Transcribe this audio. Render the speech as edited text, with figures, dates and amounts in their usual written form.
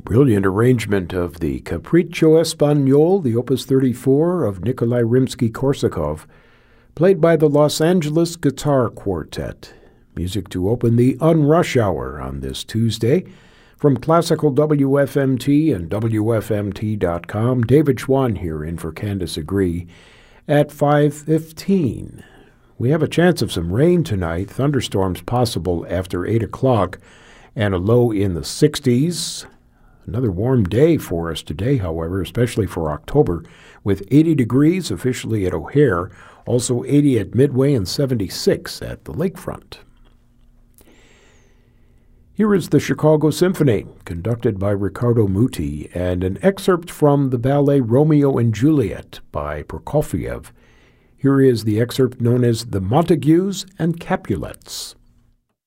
Brilliant arrangement of the Capriccio Espagnol, the Opus 34 of Nikolai Rimsky-Korsakov, played by the Los Angeles Guitar Quartet. Music to open the Unrush Hour on this Tuesday. From Classical WFMT and WFMT.com, David Schwann here in for Candace Agree at 5:15. We have a chance of some rain tonight, thunderstorms possible after 8 o'clock, and a low in the 60s. Another warm day for us today, however, especially for October, with 80 degrees officially at O'Hare, also 80 at Midway and 76 at the lakefront. Here is the Chicago Symphony, conducted by Riccardo Muti, and an excerpt from the ballet Romeo and Juliet by Prokofiev. Here is the excerpt known as The Montagues and Capulets.